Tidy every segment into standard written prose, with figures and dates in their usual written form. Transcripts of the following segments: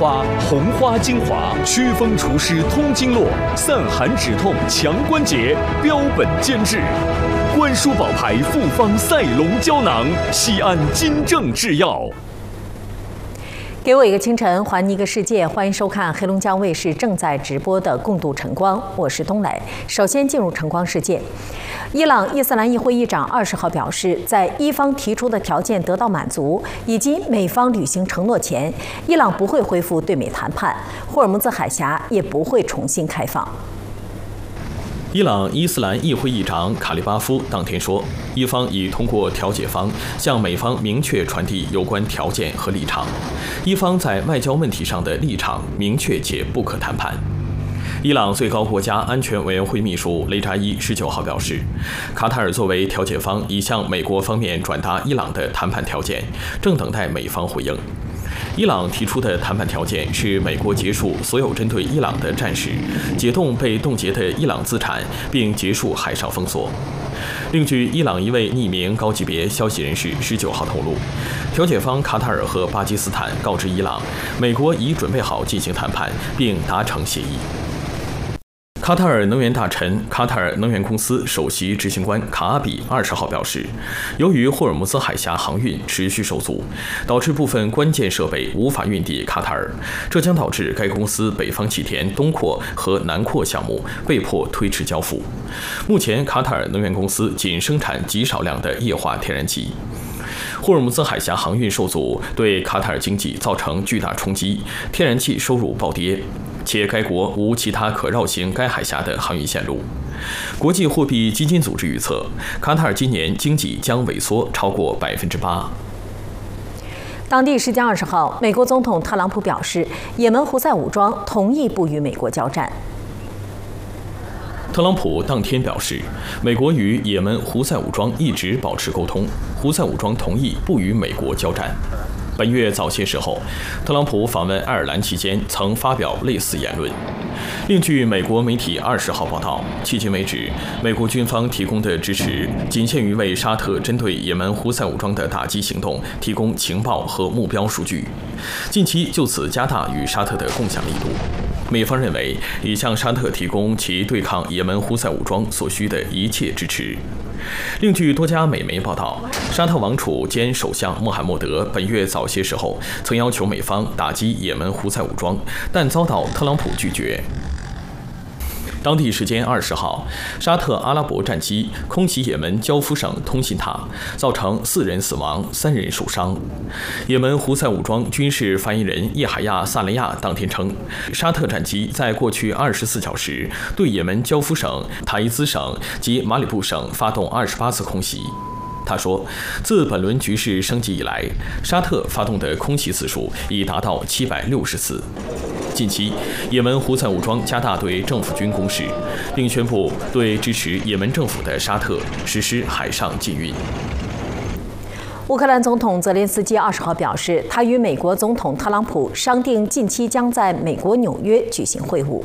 花，红花精华，祛风除湿通经络，散寒止痛强关节，标本兼治。关叔宝牌复方赛龙胶囊，西安金正制药。 给我一个清晨，还你一个世界。欢迎收看黑龙江卫视正在直播的《共度晨光》，我是冬蕾。首先进入晨光事件。伊朗伊斯兰议会议长20号表示，在伊方提出的条件得到满足，以及美方履行承诺前，伊朗不会恢复对美谈判，霍尔木兹海峡也不会重新开放。 伊朗伊斯兰议会议长卡利巴夫当天说，伊方已通过调解方向美方明确传递有关条件和立场，伊方在外交问题上的立场明确且不可谈判。伊朗最高国家安全委员会秘书雷扎伊19号表示，卡塔尔作为调解方已向美国方面转达伊朗的谈判条件，正等待美方回应。伊朗提出的谈判条件是美国结束所有针对伊朗的战事，解冻被冻结的伊朗资产，并结束海上封锁。另据伊朗一位匿名高级别消息人士19号透露，调解方卡塔尔和巴基斯坦告知伊朗，美国已准备好进行谈判，并达成协议。卡塔尔能源大臣、卡塔尔能源公司首席执行官卡阿比20号表示，由于霍尔木兹海峡航运持续受阻，导致部分关键设备无法运抵卡塔尔，这将导致该公司北方气田东扩和南扩项目被迫推迟交付。目前，卡塔尔能源公司仅生产极少量的液化天然气。霍尔木兹海峡航运受阻，对卡塔尔经济造成巨大冲击，天然气收入暴跌，且该国无其他可绕行该海峡的航运线路。国际货币基金组织预测，卡塔尔今年经济将萎缩超过8%。 当地时间20号，美国总统特朗普表示，也门胡塞武装同意不与美国交战。 特朗普当天表示，美国与也门胡塞武装一直保持沟通，胡塞武装同意不与美国交战。本月早些时候，特朗普访问爱尔兰期间曾发表类似言论。另据美国媒体20号报道，迄今为止，美国军方提供的支持仅限于为沙特针对也门胡塞武装的打击行动提供情报和目标数据，近期就此加大与沙特的共享力度。美方认为已向沙特提供其对抗也门胡塞武装所需的一切支持。另据多家美媒报道，沙特王储兼首相穆罕默德本月早些时候曾要求美方打击也门胡塞武装，但遭到特朗普拒绝。当地时间20号，沙特阿拉伯战机空袭也门焦夫省通信塔，造成4人死亡，3人受伤。也门胡塞武装军事发言人叶海亚·萨雷亚当天称，沙特战机在过去24小时对也门焦夫省、塔伊兹省及马里布省发动28次空袭。他说，自本轮局势升级以来，沙特发动的空袭次数已达到760次。近期，也门胡塞武装加大对政府军攻势，并宣布对支持也门政府的沙特实施海上禁运。 乌克兰总统泽连斯基20号表示，他与美国总统特朗普商定近期将在美国纽约举行会晤。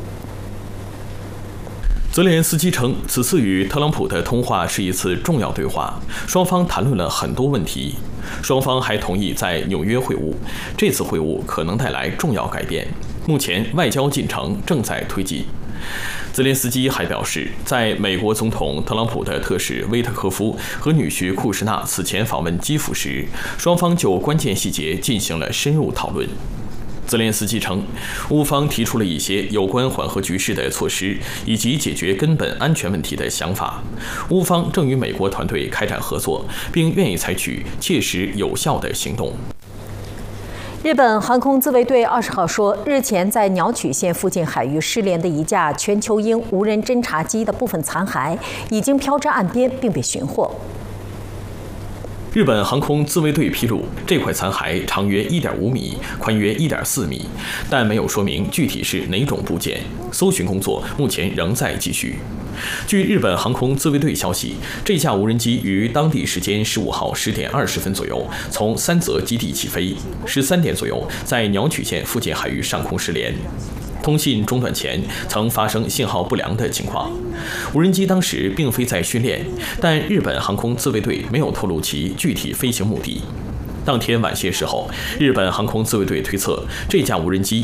泽连斯基称，此次与特朗普的通话是一次重要对话，双方谈论了很多问题，双方还同意在纽约会晤。这次会晤可能带来重要改变，目前外交进程正在推进。泽连斯基还表示，在美国总统特朗普的特使威特科夫和女婿库什纳此前访问基辅时，双方就关键细节进行了深入讨论。泽连斯基称，乌方提出了一些有关缓和局势的措施，以及解决根本安全问题的想法。乌方正与美国团队开展合作，并愿意采取切实有效的行动。 日本航空自卫队20号说，日前在鸟取县附近海域失联的一架全球鹰无人侦察机的部分残骸已经飘至岸边并被寻获。 日本航空自卫队披露，这块残骸长约1.5米，宽约1.4米，但没有说明具体是哪种部件。搜寻工作目前仍在继续。据日本航空自卫队消息，这架无人机于当地时间15号10点20分左右从三泽基地起飞，13点左右在鸟取县附近海域上空失联。通信中断前曾发生信号不良的情况。无人机当时并非在训练，但日本航空自卫队没有透露其具体飞行目的。当天晚些时候，日本航空自卫队推测这架无人机